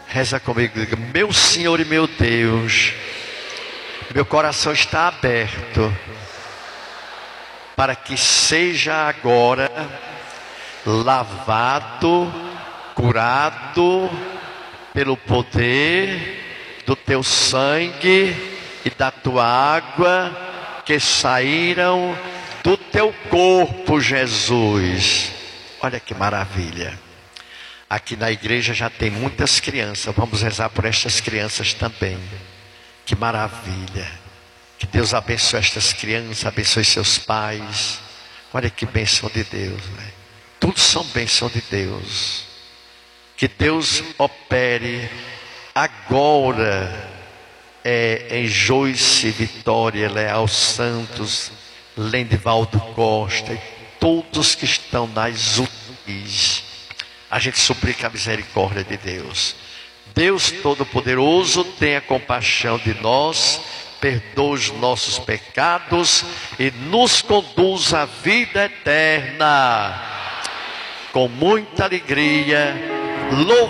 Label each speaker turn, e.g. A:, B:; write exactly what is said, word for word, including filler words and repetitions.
A: Reza comigo, diga: meu Senhor e meu Deus, meu coração está aberto para que seja agora lavado, curado pelo poder do teu sangue e da tua água que saíram do teu corpo, Jesus. Olha que maravilha. Aqui na igreja já tem muitas crianças. Vamos rezar por estas crianças também. Que maravilha. Que Deus abençoe estas crianças, abençoe seus pais. Olha que bênção de Deus, né? Tudo são bênção de Deus. Que Deus opere agora é, em Joyce, Vitória, Leal Santos, Lendivaldo Costa e todos que estão nas U T Is. A gente suplica a misericórdia de Deus. Deus Todo-Poderoso, tenha compaixão de nós, perdoa os nossos pecados e nos conduz à vida eterna. Com muita alegria, louvor.